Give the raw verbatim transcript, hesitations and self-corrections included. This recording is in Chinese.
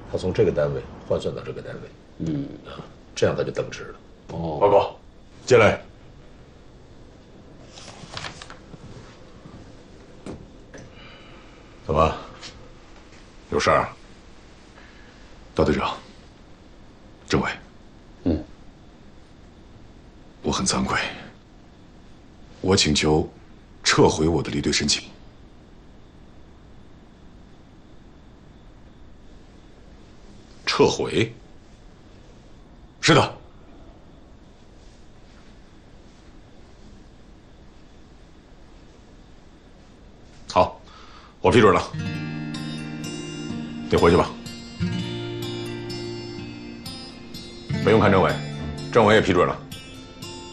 他从这个单位换算到这个单位，嗯，啊，这样他就等值了。 哦， 报告，进来。怎么？有事儿？ 大队长，政委， 嗯， 我很惭愧，我请求撤回我的离队申请。 撤回？ 是的。 好，我批准了。你回去吧。不用看政委，政委也批准了。